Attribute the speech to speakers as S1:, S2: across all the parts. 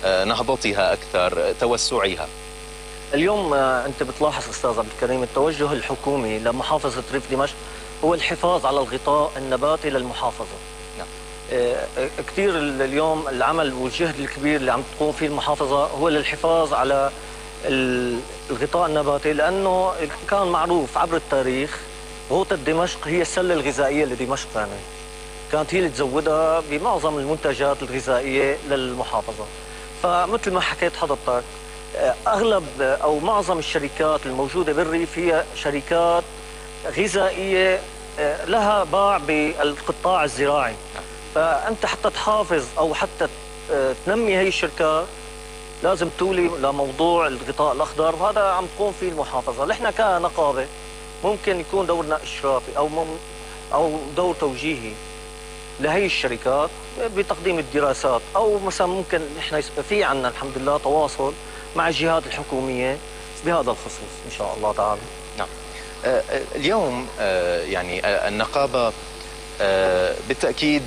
S1: نهضتها أكثر، توسعها؟
S2: اليوم أنت بتلاحظ أستاذ عبد الكريم التوجه الحكومي لمحافظة ريف دمشق هو الحفاظ على الغطاء النباتي للمحافظة.
S1: نعم.
S2: كثير اليوم العمل والجهد الكبير اللي عم تقوم فيه المحافظة هو للحفاظ على الغطاء النباتي، لأنه كان معروف عبر التاريخ غوطة دمشق هي السلة الغذائية لدمشق، يعني كانت هي اللي تزودها بمعظم المنتجات الغذائية للمحافظة. فمثل ما حكيت حضرتك أغلب أو معظم الشركات الموجودة بالريف هي شركات غذائية لها باع بالقطاع الزراعي. فأنت حتى تحافظ أو حتى تنمي هي الشركات لازم تولي لموضوع الغطاء الأخضر، وهذا عم تقوم فيه المحافظة. نحن كنقابة ممكن يكون دورنا إشرافي أو دور توجيهي لهي الشركات بتقديم الدراسات، أو مثلا ممكن نحن في عندنا الحمد لله تواصل مع الجهات الحكومية بهذا الخصوص إن شاء الله تعالى.
S1: نعم. اليوم يعني النقابة بالتأكيد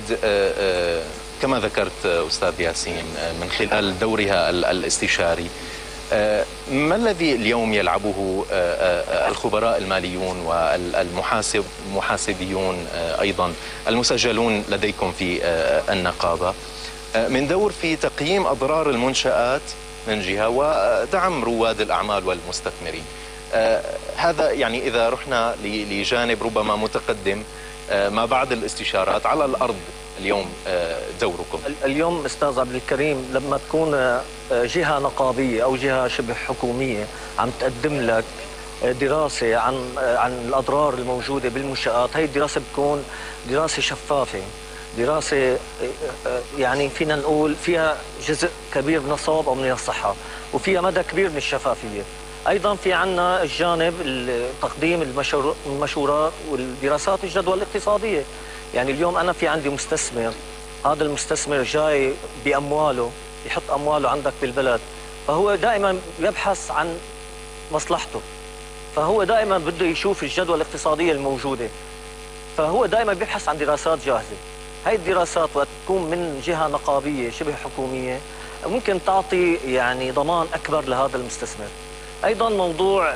S1: كما ذكرت أستاذ ياسين من خلال دورها الاستشاري، ما الذي اليوم يلعبه الخبراء الماليون والمحاسبيون أيضا المسجلون لديكم في النقابة من دور في تقييم أضرار المنشآت من جهة ودعم رواد الأعمال والمستثمرين؟ هذا يعني إذا رحنا لجانب ربما متقدم ما بعد الاستشارات على الأرض اليوم، دوركم
S2: اليوم أستاذ عبد الكريم لما تكون جهة نقابية أو جهة شبه حكومية عم تقدم لك دراسة عن الأضرار الموجودة بالمنشآت، هي الدراسة بتكون دراسة شفافة، دراسة يعني فينا نقول فيها جزء كبير من الصواب أو من الصحة، وفيها مدى كبير من الشفافية. أيضا في عنا الجانب تقديم المشورات والدراسات الجدوى الاقتصادية. يعني اليوم أنا في عندي مستثمر، هذا المستثمر جاي بأمواله يحط أمواله عندك بالبلد، فهو دائما يبحث عن مصلحته، فهو دائما بده يشوف الجدوى الاقتصادية الموجودة، فهو دائما بيبحث عن دراسات جاهزة. هاي الدراسات وقت تكون من جهة نقابية شبه حكومية ممكن تعطي يعني ضمان أكبر لهذا المستثمر. أيضا موضوع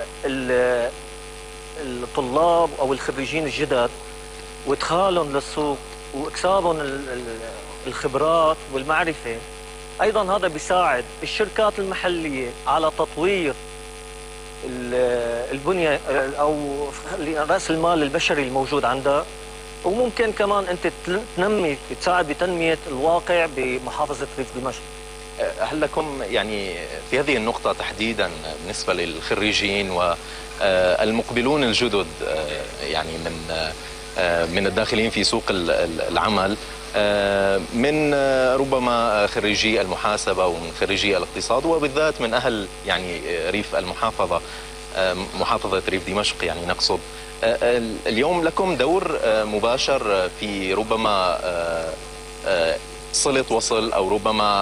S2: الطلاب أو الخريجين الجدد وادخالهم للسوق واكسابهم الخبرات والمعرفة، أيضا هذا بيساعد الشركات المحلية على تطوير البنية أو رأس المال البشري الموجود عندها، وممكن كمان أنت تساعد بتنمية الواقع بمحافظة ريف دمشق.
S1: هل لكم يعني في هذه النقطة تحديدا بالنسبة للخريجين والمقبلون الجدد يعني من الداخلين في سوق العمل، من ربما خريجي المحاسبة ومن خريجي الاقتصاد وبالذات من أهل يعني ريف المحافظة، محافظة ريف دمشق يعني نقصد، اليوم لكم دور مباشر في ربما صلة وصل أو ربما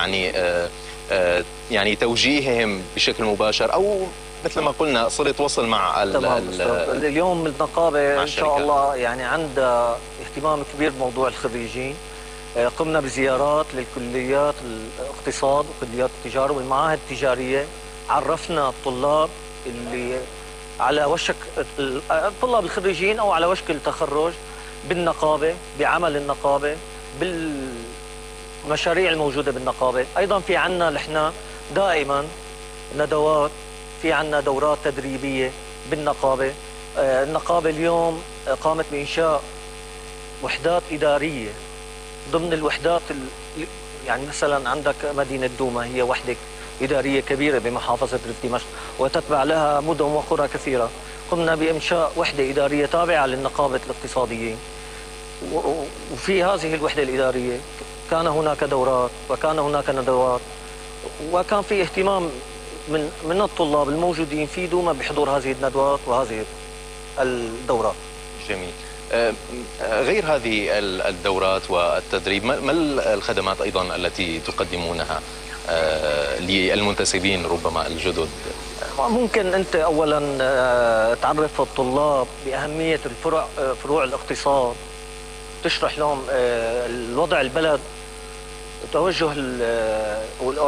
S1: يعني توجيههم بشكل مباشر أو مثل ما قلنا صلة وصل مع
S2: اليوم النقابة إن شاء الله يعني عندها اهتمام كبير بموضوع الخريجين. قمنا بزيارات للكليات الاقتصاد وكليات التجارة والمعاهد التجارية، عرفنا الطلاب اللي على وشك الطلاب الخريجين أو على وشك التخرج بالنقابة، بعمل النقابة، بالمشاريع الموجودة بالنقابة. أيضا في عنا نحن دائما ندوات، في عنا دورات تدريبية بالنقابة. النقابة اليوم قامت بإنشاء وحدات إدارية ضمن الوحدات يعني مثلا عندك مدينة دوما هي وحدة إدارية كبيرة بمحافظة ريف دمشق وتتبع لها مدن وقرى كثيرة. قمنا بإنشاء وحدة إدارية تابعة للنقابة الاقتصاديين، وفي هذه الوحدة الإدارية كان هناك دورات وكان هناك ندوات، وكان في اهتمام من الطلاب الموجودين في دوما بحضور هذه الندوات وهذه الدورات.
S1: جميل. غير هذه الدورات والتدريب، ما الخدمات أيضا التي تقدمونها للمنتسبين ربما الجدد؟
S2: ممكن أنت أولا تعرف الطلاب بأهمية فروع الاقتصاد، تشرح لهم الوضع البلد، توجه